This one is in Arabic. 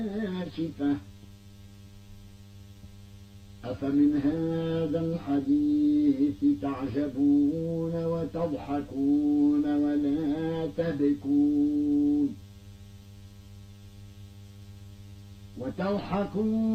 كاشفة أفمن هذا الحديث تعجبون وتضحكون ولا تبكون